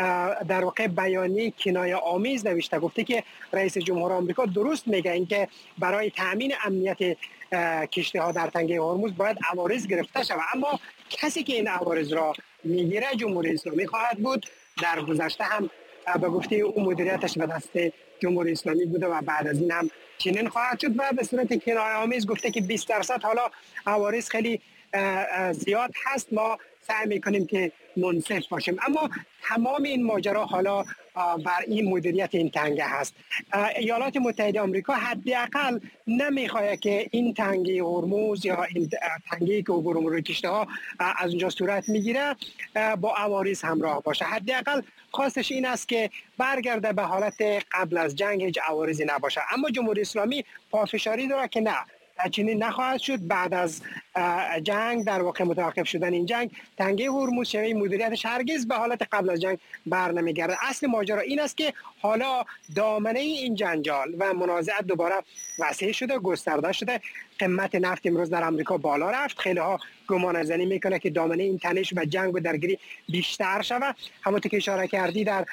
در واقع بیانیه کنایه آمیز نوشته، گفته که رئیس جمهور آمریکا درست میگه اینکه برای تامین امنیت کشتی ها در تنگه هرمز باید عوارض گرفته شود، اما کسی که این عوارض را میگیره جمهوری اسلامی خواهد بود. در گذشته هم به گفته او مدیریتش به دست جمهوری اسلامی بوده و بعد از این هم چنین خواهد شد و به صورت کنایه آمیز گفته که 20% حالا عوارض خیلی زیاد هست، ما سعی میکنیم که منصف باشیم. اما تمام این ماجرا حالا بر این مدیریت این تنگه هست. ایالات متحده آمریکا حداقل نمیخواد که این تنگه هرمز یا این تنگه که عبور مرور کشتی ها از اونجا صورت میگیره با عوارض همراه باشه. حداقل خواستش این است که برگرده به حالت قبل از جنگ، هیچ عوارضی نباشه. اما جمهوری اسلامی پافشاری داره که نه، چنین نخواهد شد. بعد از جنگ، در واقع متوقف شدن این جنگ، تنگه هرمز شوی مدیریتش هرگز به حالت قبل از جنگ بر نمیگرده. اصل ماجرا این است که حالا دامنه این جنجال و منازعه دوباره وسیع شده، گسترده شده. قیمت نفت امروز در آمریکا بالا رفت. خیلی ها گمان زنی میکنه که دامنه این تنش و جنگ و درگیری بیشتر شود. همونطور که اشاره کردی در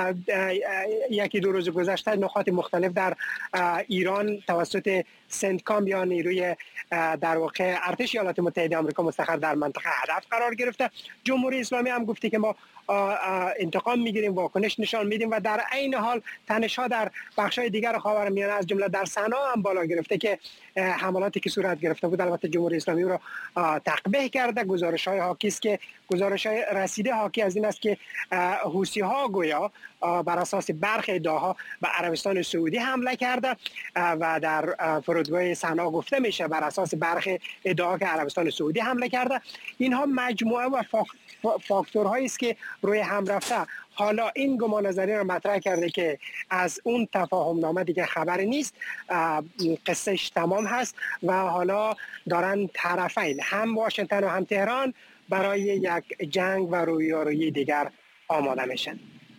یکی دو روز گذشته نقاط مختلف در ایران توسط سنتکام یا نیروی در واقع ارتش ایالات متحده آمریکا مستقر در منطقه هدف قرار گرفته. جمهوری اسلامی هم گفته که ما انتقام میگیریم، واکنش نشان میدیم و در عین حال تنش‌ها در بخش‌های دیگر خاورمیانه از جمله در صنعا هم بالا گرفته که حملاتی که صورت گرفته بود البته جمهوری اسلامی را تقبیح کرده. گزارش‌های حاکی است که گزارش‌های رسیده حاکی از این است که حوثی‌ها گویا بر اساس برخی ادعاها به عربستان سعودی حمله کرده و در فرودگاه صنعا گفته میشه بر اساس برخی ادعاها که عربستان سعودی حمله کرده. اینها مجموعه و فاکتورهایی است که روی هم رفته. حالا این گمان نظری را مطرح کرده که از اون تفاهم نامه دیگه خبری نیست، قصهش تمام هست و حالا دارن طرفین، هم واشنگتن و هم تهران، برای یک جنگ و رویارویی دیگر آماده میشن.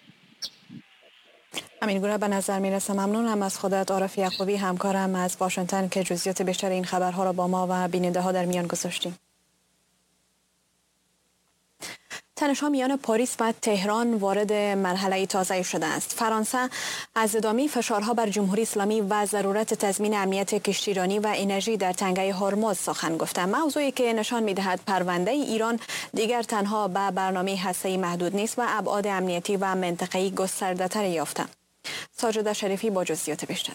همین گونه به نظر میرسه. ممنونم از خودت عارف یعقوبی، همکارم از واشنگتن که جزئیات بیشتر این خبرها را با ما و بیننده ها در میان گذاشتیم. تنش‌ها میان پاریس و تهران وارد مرحله تازه‌ای شده است. فرانسه از ادامه فشارها بر جمهوری اسلامی و ضرورت تضمین امنیت کشتیرانی و انرژی در تنگه هرمز سخن گفته، موضوعی که نشان می‌دهد پرونده ایران دیگر تنها به برنامه هسته‌ای محدود نیست و ابعاد امنیتی و منطقه‌ای گسترده‌تر یافته. ساجده شریفی با جزئیات بیشتر.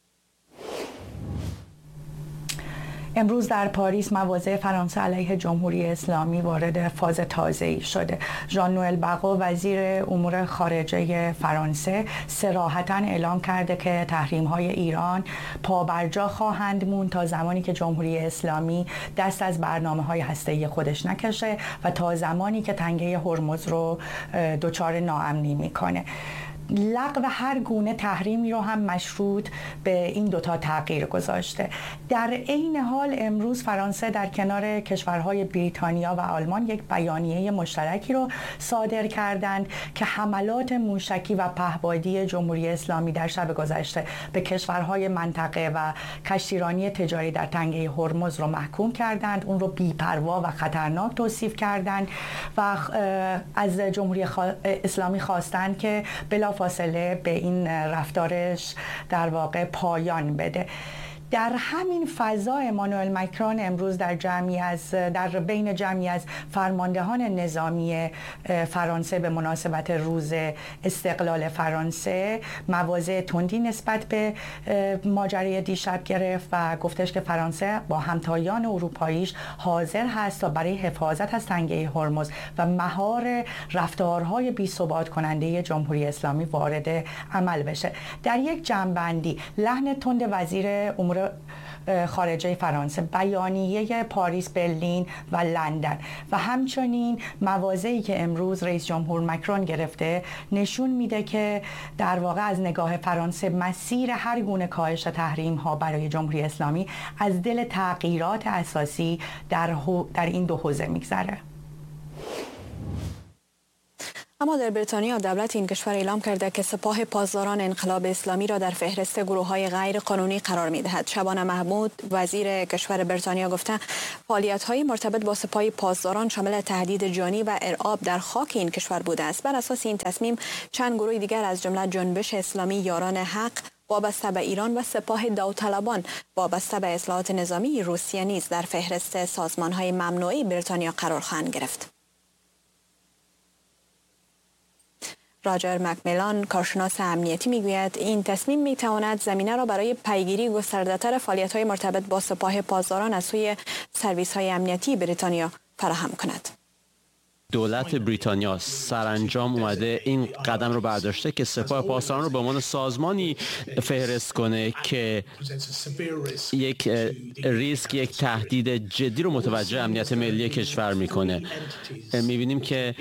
امروز در پاریس مواضع فرانسه علیه جمهوری اسلامی وارد فاز تازه‌ای شده. ژان نوئل باغو وزیر امور خارجه فرانسه صراحتاً اعلام کرده که تحریم‌های ایران پابرجا خواهند موند تا زمانی که جمهوری اسلامی دست از برنامه‌های هسته‌ای خودش نکشه و تا زمانی که تنگه هرمز رو دچار ناامنی میکنه. لغو هر گونه تحریمی رو هم مشروط به این دوتا تغییر گذاشته. در عین حال امروز فرانسه در کنار کشورهای بریتانیا و آلمان یک بیانیه مشترکی رو صادر کردند که حملات موشکی و پهپادی جمهوری اسلامی در شب گذشته به کشورهای منطقه و کشتیرانی تجاری در تنگه هرمز رو محکوم کردند، اون رو بی‌پروا و خطرناک توصیف کردند و از جمهوری اسلامی خواستند که فاصله به این رفتارش در واقع پایان بده. در همین فضا امانوئل مکرون امروز در بین جمعی از فرماندهان نظامی فرانسه به مناسبت روز استقلال فرانسه مواضع تندی نسبت به ماجرای دیشب گرفت و گفتش که فرانسه با همتایان اروپاییش حاضر هست تا برای حفاظت از تنگه هرمز و مهار رفتارهای بی‌ثبات کننده جمهوری اسلامی وارد عمل بشه. در یک جمع‌بندی لحن تند وزیر امور خارجه فرانسه، بیانیه پاریس، برلین و لندن و همچنین مواضعی که امروز رئیس جمهور مکرون گرفته نشون میده که در واقع از نگاه فرانسه مسیر هر گونه کاهش تحریم ها برای جمهوری اسلامی از دل تغییرات اساسی در این دو حوزه میگذره. اما در بریتانیا دولت این کشور اعلام کرده که سپاه پاسداران انقلاب اسلامی را در فهرست گروه‌های غیر قانونی قرار می‌دهد. شبانه محمود وزیر کشور بریتانیا گفته فعالیت‌های مرتبط با سپاه پاسداران شامل تهدید جانی و ارعاب در خاک این کشور بوده است. بر اساس این تصمیم چند گروه دیگر از جمله جنبش اسلامی یاران حق وابسته به ایران و سپاه داوطلبان وابسته به اصلاحات نظامی روسیه نیز در فهرست سازمان‌های ممنوعه بریتانیا قرار خواهند گرفت. راجر مکمیلان کارشناس امنیتی میگوید این تصمیم میتواند زمینه را برای پیگیری گسترده‌تر فعالیت‌های مرتبط با سپاه پاسداران از سوی سرویس‌های امنیتی بریتانیا فراهم کند. دولت بریتانیا سرانجام اومده این قدم رو برداشته که سپاه پاسداران رو به عنوان سازمانی فهرست کنه که یک ریسک، یک تهدید جدی رو متوجه امنیت ملی کشور میکنه. میبینیم که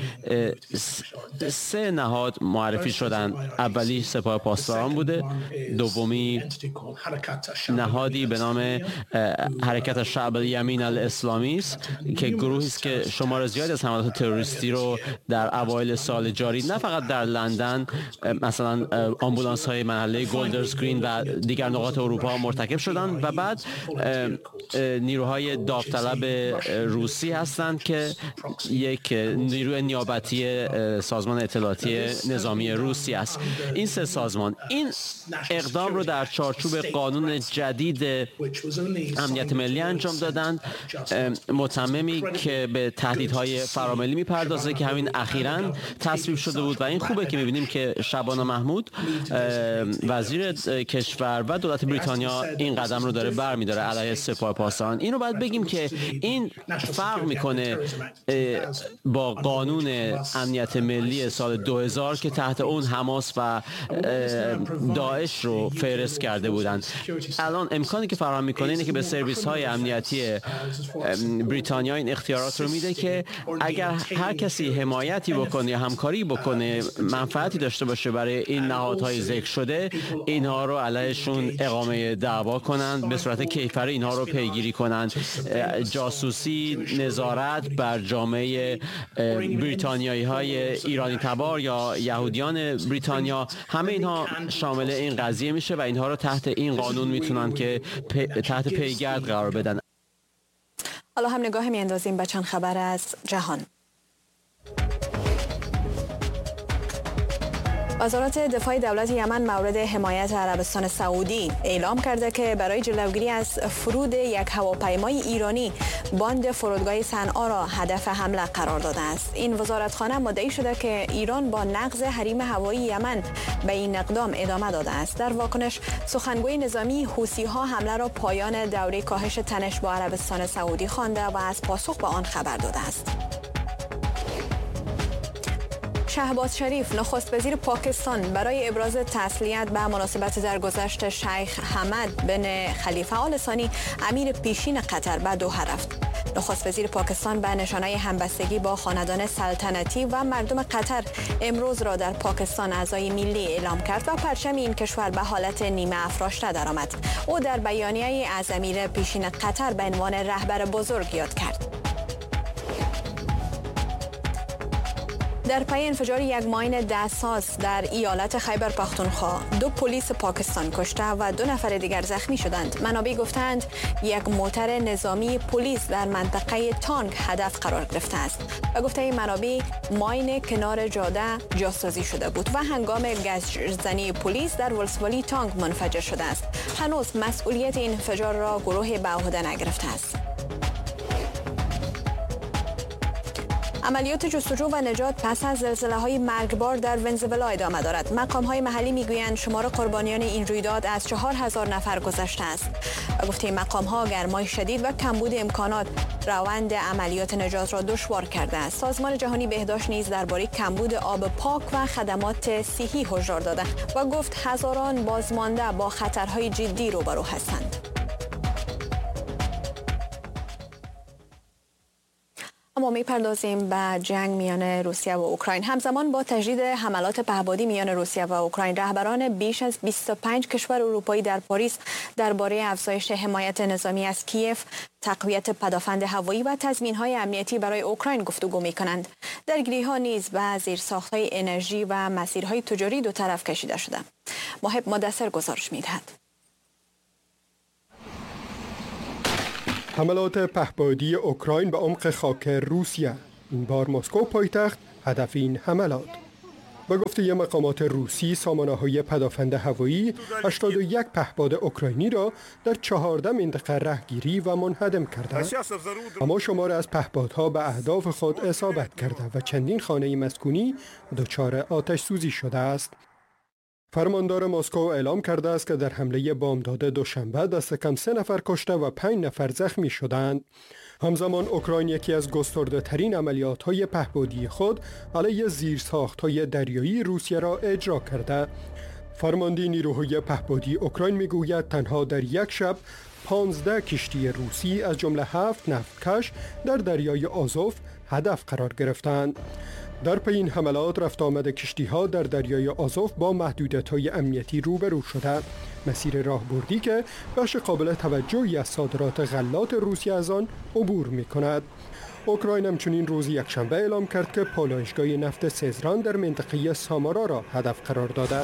3 نهاد معرفی شدن. اولی سپاه پاسداران بوده، دومی نهادی به نام حرکت شعب الیمین الاسلامی است که گروهی است که شمار زیادی از حملات تروریستی رو در اوایل سال جاری نه فقط در لندن، مثلا آمبولانس های محله گولدرز گرین و دیگر نقاط اروپا مرتکب شدن و بعد نیروهای داوطلب روسی هستند که یک نیروی نیابتی سازمان اطلاعاتی نظامی روسی است. این 3 سازمان این اقدام رو در چارچوب قانون جدید امنیت ملی انجام دادند، متممی که به تهدیدهای فراملی میپردازه که همین اخیراً تصویب شده بود و این خوبه که میبینیم که شبانه محمود وزیر کشور و دولت بریتانیا این قدم رو داره برمیداره علیه سپاه پاسداران. اینو باید بگیم که این فرق میکنه با قانون امنیت ملی سال 2000 که تحت اون حماس و داعش رو فهرست کرده بودند. الان امکانی که فراهم میکنه اینه که به سرویس های امنیتی بریتانیا این اختیارات رو میده که اگر هر کسی حمایتی بکنه یا همکاری بکنه، منفعتی داشته باشه برای این نهادهای ذکر شده، اینها رو علیهشون اقامه دعوا کنند، به صورت کیفری اینها رو پیگیری کنند. جاسوسی، نظارت بر جامعه بریتانیایی های ایرانی تبار یا یهودیان بریتانیا، همه اینها شامل این قضیه میشه و اینها رو تحت این قانون میتونن که تحت پیگرد قرار بدن. حالا هم نگاه میاندازیم به چند خبر از جهان. وزارت دفاع دولت یمن مورد حمایت عربستان سعودی اعلام کرده که برای جلوگیری از فرود یک هواپیمای ایرانی باند فرودگاه صنعا را هدف حمله قرار داده است. این وزارتخانه مدعی شده که ایران با نقض حریم هوایی یمن به این اقدام ادامه داده است. در واکنش سخنگوی نظامی حوثی‌ها حمله را پایان دوره کاهش تنش با عربستان سعودی خوانده و از پاسخ به آن خبر داده است. شهباز شریف نخست وزیر پاکستان برای ابراز تسلیت به مناسبت درگذشت شیخ حمد بن خلیفه آل ثانی امیر پیشین قطر به دوحه رفت. نخست وزیر پاکستان به نشانه همبستگی با خاندان سلطنتی و مردم قطر امروز را در پاکستان اعضای ملی اعلام کرد و پرچم این کشور به حالت نیمه افراشته درآمد. او در بیانیه‌ای از امیر پیشین قطر به عنوان رهبر بزرگ یاد کرد. در پی انفجار یک ماین دستساز در ایالت خیبر پختونخوا 2 پلیس پاکستان کشته و 2 نفر دیگر زخمی شدند. منابع گفتند یک موتر نظامی پلیس در منطقه تانگ هدف قرار گرفته است و گفته منابع ماین کنار جاده جاسازی شده بود و هنگام گشت‌زنی پلیس در ولسوالی تانگ منفجر شده است. هنوز مسئولیت این انفجار را گروه به عهده نگرفته است. عملیات جستجو و نجات پس از زلزله‌های مرگبار در ونزوئلا ادامه دارد. مقام‌های محلی می‌گویند شمار قربانیان این رویداد از 4000 نفر گذشته است. و گفته مقام‌ها گرمای شدید و کمبود امکانات روند عملیات نجات را دشوار کرده است. سازمان جهانی بهداشت نیز درباره کمبود آب پاک و خدمات صحی هشدار داده و گفت هزاران بازمانده با خطرهای جدی روبرو هستند. اما میپردازیم به جنگ میان روسیه و اوکراین. همزمان با تجدید حملات پهپادی میان روسیه و اوکراین، رهبران بیش از 25 کشور اروپایی در پاریس درباره افزایش حمایت نظامی از کیف، تقویت پدافند هوایی و تضمین‌های امنیتی برای اوکراین گفتگو می‌کنند. درگیری‌ها نیز به زیرساخت‌های انرژی و مسیرهای تجاری دو طرف کشیده شده. محب مدثر گزارش می‌دهد. حملات پهپادی اوکراین به عمق خاک روسیه، این بار مسکو پایتخت هدف این حملات. به گفته مقامات روسی، سامانه‌های پدافند هوایی 81 پهپاد اوکراینی را در 14 منطقه رهگیری و منهدم کردند. اما شمار از پهپادها به اهداف خود اصابت کرده و چندین خانه مسکونی دچار آتش سوزی شده است. فرماندار مسکو اعلام کرده است که در حمله بامداد دوشنبه دست کم 3 نفر کشته و 5 نفر زخمی شدند. همزمان اوکراین یکی از گسترده ترین عملیات های پهپادی خود علیه زیرساخت های دریایی روسیه را اجرا کرده. فرمانده نیروهای پهپادی اوکراین میگوید تنها در یک شب 15 کشتی روسی از جمله 7 نفتکش در دریای آزوف هدف قرار گرفتند. در پی این حملات رفت آمد کشتی ها در دریای آزوف با محدودیت های امنیتی روبرو شده. مسیر راهبردی که بخش قابل توجهی از صادرات غلات روسیه از آن عبور می کند. اوکراین همچنین روز یکشنبه اعلام کرد که پالایشگاه نفت سزران در منطقه سامارا را هدف قرار داده.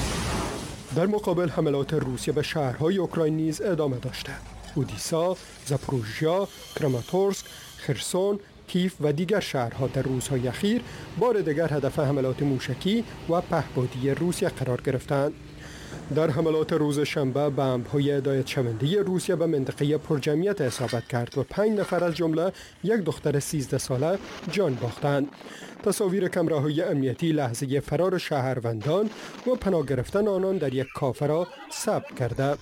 در مقابل حملات روسیه به شهرهای اوکراین نیز ادامه داشته. اودیسا، زاپوروژیا، کراماتورسک، خرسون، کیف و دیگر شهرها در روزهای اخیر بار دیگر هدف حملات موشکی و پهپادی روسیه قرار گرفتند. در حملات روز شنبه بمب‌های هدایت شونده روسیه به منطقه پرجمعیت اصابت کرد و 5 نفر از جمله یک دختر 13 ساله جان باختند. تصاویر کامراهای امنیتی لحظه فرار شهروندان و پناه گرفتن آنان در یک کافه را ثبت کرده.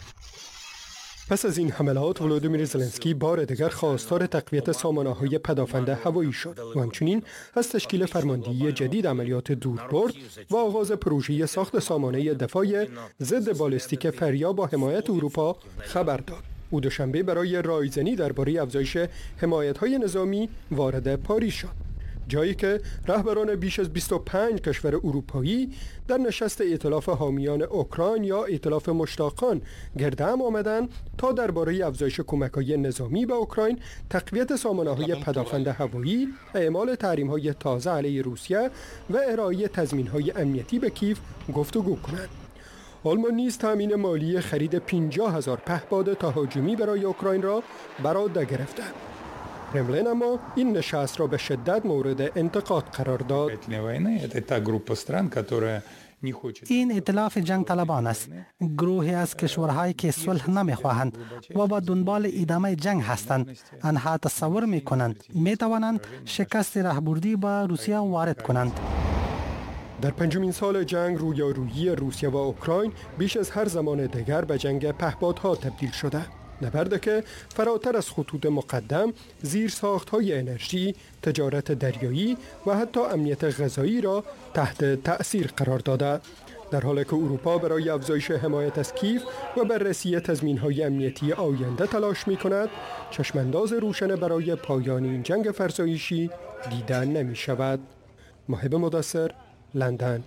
پس از این حملات ولودیمیر زلنسکی بار دیگر خواستار تقویت سامانه‌های پدافند هوایی شد و همچنین از تشکیل فرماندهی جدید عملیات دوربرد و آغاز پروژه ساخت سامانه دفاع ضد بالستیک فریا با حمایت اروپا خبر داد. او دوشنبه برای رایزنی درباره افزایش حمایت‌های نظامی وارد پاریس شد، جایی که رهبران بیش از 25 کشور اروپایی در نشست ائتلاف حامیان اوکراین یا ائتلاف مشتاقان گرد هم آمدند تا درباره افزایش کمک‌های نظامی به اوکراین، تقویت سامانه‌های پدافند هوایی، اعمال تحریم‌های تازه علیه روسیه و ارائه تضمین‌های امنیتی به کیف گفتگو کنند. آلمان نیز تامین مالی خرید 50,000 پهپاد تهاجمی برای اوکراین را بر عهده گرفته. کرملین اما این نشست را به شدت مورد انتقاد قرار داد. این ائتلاف جنگ طلبان است، گروهی از کشورهایی که صلح نمیخواهند و با دنبال ادامه جنگ هستند. آنها تصور میکنند میتوانند شکست راهبردی با روسیه وارد کنند. در 5مین سال جنگ رویارویی روسیه و اوکراین بیش از هر زمان دیگر به جنگ پهپادها تبدیل شده. نبرد که فراتر از خطوط مقدم زیرساخت‌های انرژی، تجارت دریایی و حتی امنیت غذایی را تحت تأثیر قرار داده. در حالی که اروپا برای افزایش حمایت از کیف و بررسی تضمین‌های امنیتی آینده تلاش می‌کند، چشمانداز روشن برای پایان این جنگ فرسایشی دیده نمی‌شود. محب مدثر، لندن.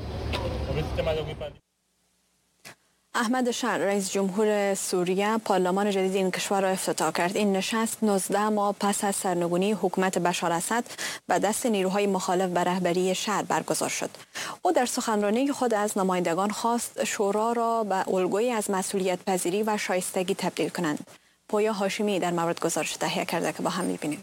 احمد شر، رئیس جمهور سوریه، پارلمان جدید این کشور را افتتاح کرد. این نشست 19 ماه پس از سرنگونی حکومت بشار اسد به دست نیروهای مخالف به رهبری شهر برگزار شد. او در سخنرانی خود از نمایندگان خواست شورا را به الگویی از مسئولیت پذیری و شایستگی تبدیل کنند. پویا هاشمی در مورد گزارش تهیه کرده که با هم می‌بینیم.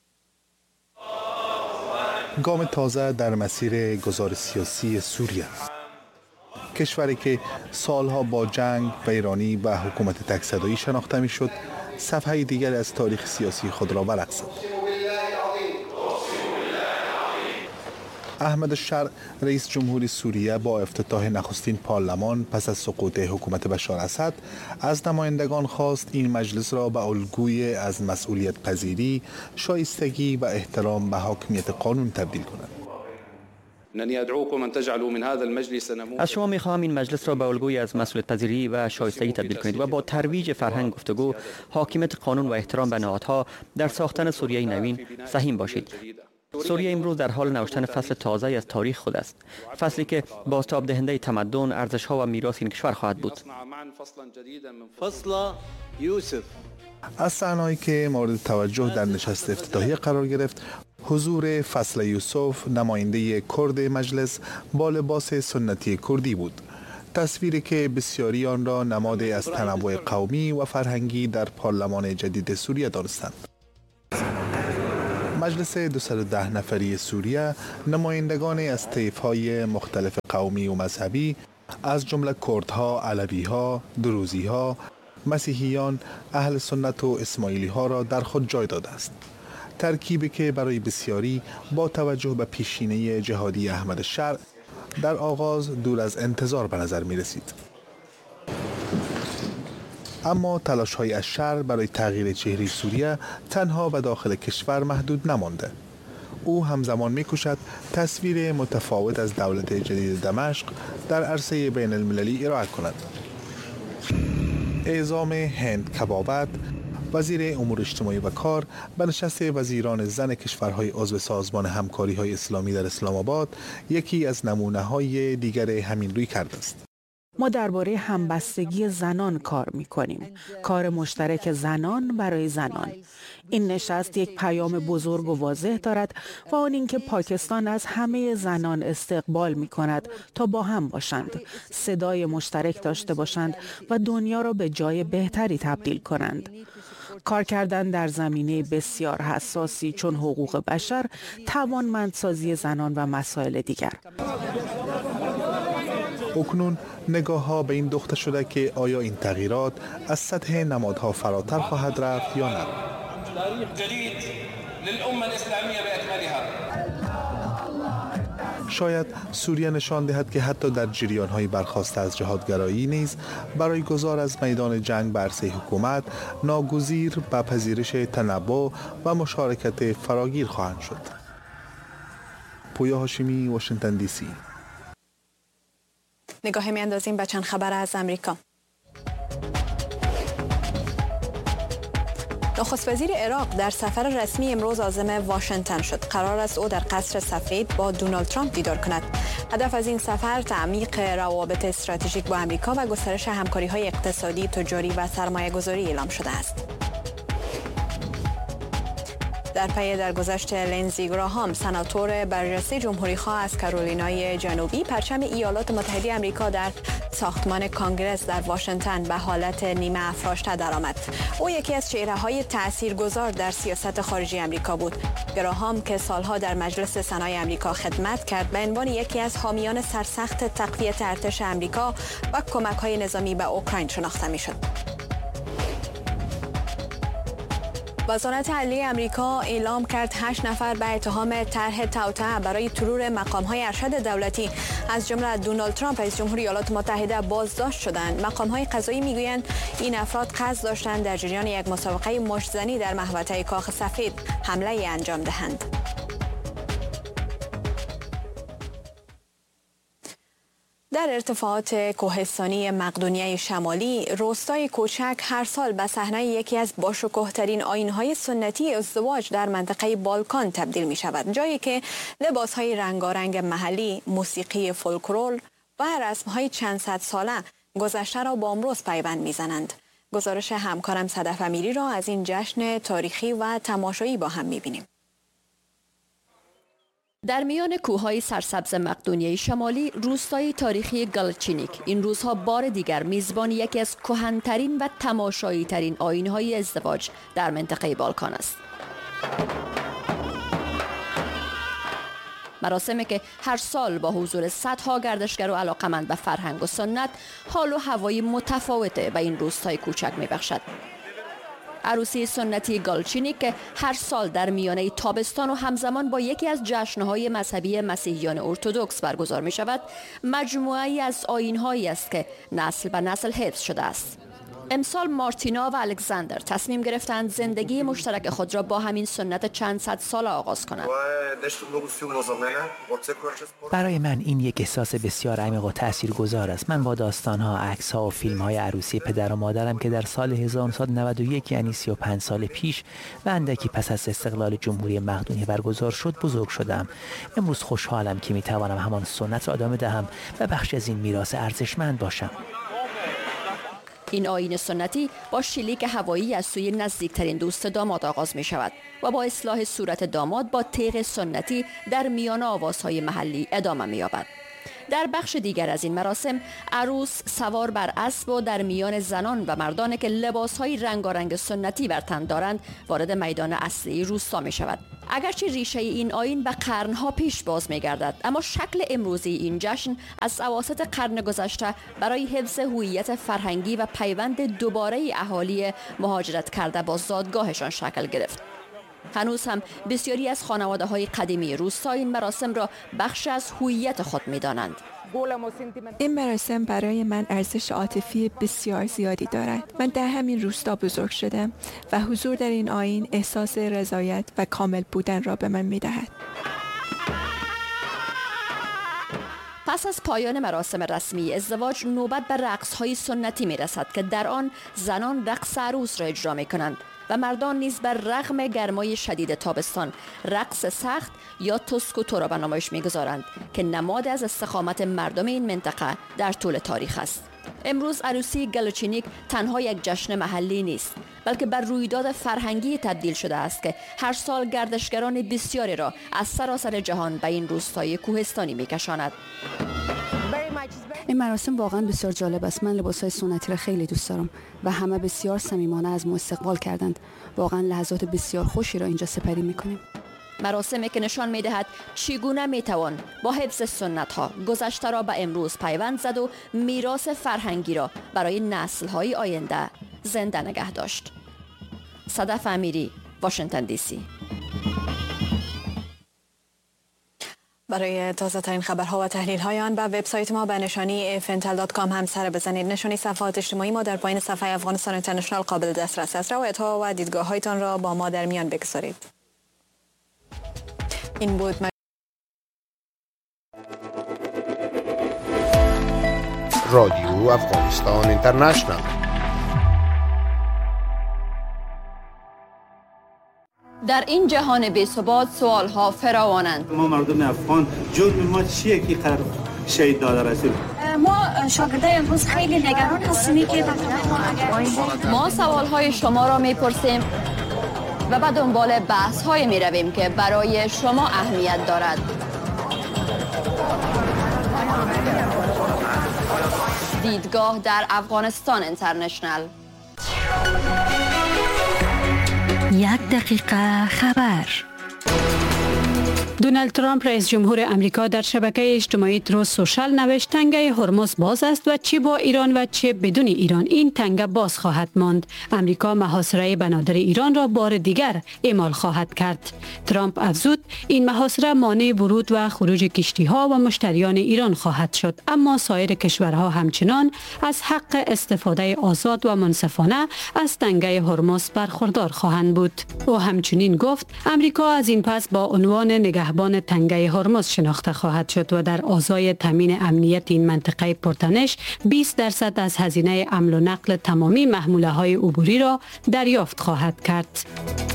گام تازه در مسیر گذار سیاسی سوریه، کشوری که سالها با جنگ ویرانی و حکومت تک‌صدایی شناخته می‌شد، صفحه دیگر از تاریخ سیاسی خود را ورق زد. احمد شر، رئیس جمهور سوریه، با افتتاح نخستین پارلمان پس از سقوط حکومت بشار اسد از نمایندگان خواست این مجلس را به الگوی از مسئولیت پذیری، شایستگی و احترام به حاکمیت قانون تبدیل کنند. از شما می‌خواهم این مجلس را به الگویی از مسئولیت پذیری و شایستگی تبدیل کنید و با ترویج فرهنگ گفتگو، حاکمیت قانون و احترام به نهادها در ساختن سوریه نوین سهیم باشید. سوریه امروز در حال نوشتن فصل تازه از تاریخ خود است، فصلی که بازتاب دهنده تمدن، ارزش‌ها و میراث این کشور خواهد بود. فصل یوسف از صحنه‌ای که مورد توجه در نشست افتتاحیه قرار گرفت، حضور فصل یوسف، نماینده کرد مجلس با لباس سنتی کردی بود. تصویری که بسیاری آن را نمادی از تنوع قومی و فرهنگی در پارلمان جدید سوریه دانستند. مجلس 210 نفری سوریه نمایندگان از طیف‌های مختلف قومی و مذهبی از جمله کردها، علوی‌ها، دروزی‌ها، مسیحیان، اهل سنت و اسماعیلی‌ها را در خود جای داده است. ترکیبی که برای بسیاری با توجه به پیشینه جهادی احمد شرع در آغاز دور از انتظار به نظر می رسید. اما تلاش‌های الشرع برای تغییر چهره سوریه تنها به داخل کشور محدود نمانده. او همزمان می‌کوشد تصویر متفاوت از دولت جدید دمشق در عرصه بین المللی ارائه کند. اعزام هند کبابت، وزیر امور اجتماعی و کار، به نشست وزیران زن کشورهای عضو سازمان همکاری‌های اسلامی در اسلام آباد یکی از نمونه‌های دیگر همین روی کرد است. ما درباره همبستگی زنان کار می‌کنیم، کار مشترک زنان برای زنان. این نشست یک پیام بزرگ و واضح دارد و آن اینکه پاکستان از همه زنان استقبال می‌کند تا با هم باشند، صدای مشترک داشته باشند و دنیا را به جای بهتری تبدیل کنند. کار کردن در زمینه بسیار حساسی چون حقوق بشر، توانمندسازی زنان و مسائل دیگر. اکنون نگاه ها به این دوخته شده که آیا این تغییرات از سطح نمادها فراتر خواهد رفت یا نه. شاید سوریه نشان دهد که حتی در جریان‌های برخاسته از جهادگرایی نیز برای گذار از میدان جنگ به عرصه حکومت ناگزیر به پذیرش تنوع و مشارکت فراگیر خواهند شد. پویا هاشمی، واشنگتن دی سی. نگاه می‌اندازیم به چند خبر از امریکا. نخست وزیر عراق در سفر رسمی امروز عازم واشنگتن شد. قرار است او در قصر سفید با دونالد ترامپ دیدار کند. هدف از این سفر تعمیق روابط استراتژیک با امریکا و گسترش همکاری‌های اقتصادی، تجاری و سرمایه‌گذاری اعلام شده است. در پی درگذشت لینزی گراهام، سناتور برجسته جمهوری‌خواه از کارولینای جنوبی، پرچم ایالات متحده آمریکا در ساختمان کانگرس در واشنگتن به حالت نیمه افراشته درآمد. او یکی از چهره‌های تاثیرگذار در سیاست خارجی آمریکا بود. گراهام که سالها در مجلس سنای آمریکا خدمت کرد، به عنوان یکی از حامیان سرسخت تقویت ارتش آمریکا و کمک‌های نظامی به اوکراین شناخته می‌شد. وزارت عدلیه آمریکا اعلام کرد 8 نفر به اتهام طرح توطئه برای ترور مقام‌های ارشد دولتی از جمله دونالد ترامپ رئیس جمهور ایالات متحده بازداشت شدند. مقام‌های قضایی میگویند این افراد قصد داشتند در جریان یک مسابقه مشت‌زنی در محوطه کاخ سفید حمله انجام دهند. در ارتفاعات کوهستانی مقدونیه شمالی، روستای کوچک هر سال به صحنه یکی از باشکوه‌ترین آیین‌های سنتی ازدواج در منطقه بالکان تبدیل می شود، جایی که لباس‌های رنگارنگ محلی، موسیقی فولکلور و رسم‌های چند صد ساله گذشته را با امروز پیوند می‌زنند. گزارش همکارم صدف امیری را از این جشن تاریخی و تماشایی با هم می‌بینیم. در میان کوههای سرسبز مقدونیه شمالی، روستای تاریخی گالچینیک این روزها بار دیگر میزبان یکی از کهن‌ترین و تماشایی‌ترین آیین‌های ازدواج در منطقه بالکان است. مراسمی که هر سال با حضور صدها گردشگر و علاقمند به فرهنگ و سنت، حال و هوای متفاوت به این روستای کوچک می‌بخشد. عروسی سنتی گالچینیک که هر سال در میانه تابستان و همزمان با یکی از جشن‌های مذهبی مسیحیان ارتدوکس برگزار می شود، مجموعه‌ای از آیین‌هایی است که نسل به نسل حفظ شده است. امسال مارتینا و الکساندر تصمیم گرفتند زندگی مشترک خود را با همین سنت چند صد سال آغاز کنند. برای من این یک احساس بسیار عمیق و تاثیرگذار است. من با داستان‌ها، عکس‌ها و فیلم‌های عروسی پدر و مادرم که در سال 1991 یعنی 35 سال پیش و اندکی پس از استقلال جمهوری مقدونیه برگزار شد بزرگ شدم. امروز خوشحالم که می‌توانم همان سنت را ادامه دهم و بخشی از این میراث ارزشمند باشم. این آیین سنتی با شلیک هوایی از سوی نزدیکترین دوست داماد آغاز می شود و با اصلاح صورت داماد با تیغ سنتی در میان آوازهای محلی ادامه می یابد. در بخش دیگر از این مراسم عروس سوار بر اسب و در میان زنان و مردانی که لباسهای رنگارنگ سنتی بر تن دارند وارد میدان اصلی روستا می شود. اگرچه ریشه این آیین به قرنها پیش باز می گردد، اما شکل امروزی این جشن از اواسط قرن گذشته برای حفظ هویت فرهنگی و پیوند دوباره اهالی مهاجرت کرده با زادگاهشان شکل گرفت. هنوز هم بسیاری از خانواده‌های قدیمی روستا این مراسم را بخش از هویت خود می‌دانند. این مراسم برای من ارزش عاطفی بسیار زیادی دارد. من در همین روستا بزرگ شدم و حضور در این آیین احساس رضایت و کامل بودن را به من می‌دهد. پس از پایان مراسم رسمی ازدواج نوبت به رقص‌های سنتی می‌رسد که در آن زنان رقص عروس را اجرا می‌کنند و مردان نیز بر رغم گرمای شدید تابستان رقص سخت یا توسکوتو را به نمایش می‌گذارند که نماد از استقامت مردم این منطقه در طول تاریخ است. امروز عروسی گالچینیک تنها یک جشن محلی نیست، بلکه بر رویداد فرهنگی تبدیل شده است که هر سال گردشگران بسیاری را از سراسر جهان به این روستای کوهستانی می‌کشاند. این مراسم واقعا بسیار جالب است. من لباسهای سنتی را خیلی دوست دارم و همه بسیار صمیمانه از ما استقبال کردند. واقعا لحظات بسیار خوشی را اینجا سپری می‌کنیم. مراسمی که نشان می‌دهد چگونه می‌توان با حفظ سنت‌ها گذشته را به امروز پیوند زد و میراث فرهنگی را برای نسل‌های آینده زنده نگه داشت. صدف امیری، واشنگتن دی سی. برای تازه ترین خبرها و تحلیل های آن به وبسایت ما به نشانی fntel.com هم سر بزنید. نشانی صفحات اجتماعی ما در پایین صفحه افغانستان اینترنشنال قابل دسترس است. روایت‌ها و دیدگاه هایتان را با ما در میان بگذارید. این بود رادیو افغانستان اینترنشنال. در این جهان بی‌ثبات سوال‌ها فراوانند. ما مردم افغان جرم ما چیه که قرار شهید داده رسید؟ ما شاگردای امروز خیلی نگران هستیم که ما سوال‌های شما را می‌پرسیم و به دنبال بحث‌های می‌رویم که برای شما اهمیت دارد. دیدگاه در افغانستان اینترنشنال. 1 دقیقه خبر. دونالد ترامپ رئیس جمهور امریکا در شبکه اجتماعی تروث سوشال نوشت تنگه هرمز باز است و چه با ایران و چه بدون ایران این تنگه باز خواهد ماند. امریکا محاصره بنادر ایران را بار دیگر اعمال خواهد کرد. ترامپ افزود این محاصره مانع ورود و خروج کشتی ها و مشتریان ایران خواهد شد، اما سایر کشورها همچنان از حق استفاده آزاد و منصفانه از تنگه هرمز برخوردار خواهند بود. او همچنین گفت امریکا از این پس با عنوان نگهبان تنگه هرمز شناخته خواهد شد و در ازای تامین امنیت این منطقه پرتنش 20% از هزینه حمل و نقل تمامی محموله های عبوری را دریافت خواهد کرد.